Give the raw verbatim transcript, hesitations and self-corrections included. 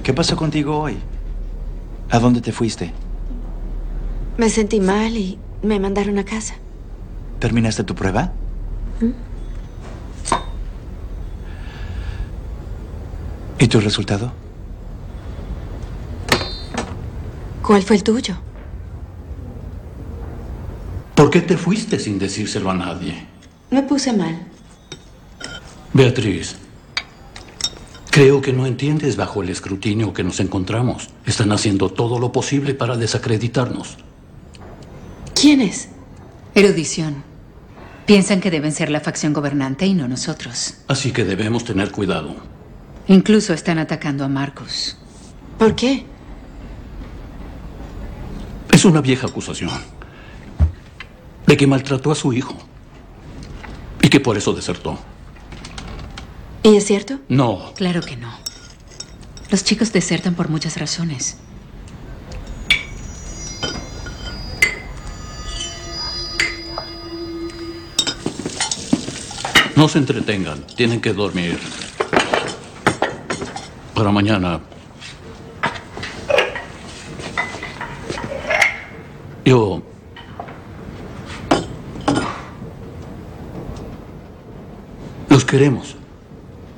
¿Qué pasó contigo hoy? ¿A dónde te fuiste? Me sentí mal y me mandaron a casa. ¿Terminaste tu prueba? ¿Mm? ¿Y tu resultado? ¿Cuál fue el tuyo? ¿Por qué te fuiste sin decírselo a nadie? Me puse mal. Beatriz, creo que no entiendes bajo el escrutinio que nos encontramos. Están haciendo todo lo posible para desacreditarnos. ¿Quién es? Erudición. Piensan que deben ser la facción gobernante y no nosotros. Así que debemos tener cuidado. Incluso están atacando a Marcus. ¿Por qué? Es una vieja acusación de que maltrató a su hijo y que por eso desertó. ¿Y es cierto? No. Claro que no. Los chicos desertan por muchas razones. No se entretengan. Tienen que dormir. Para mañana. Yo... Los queremos.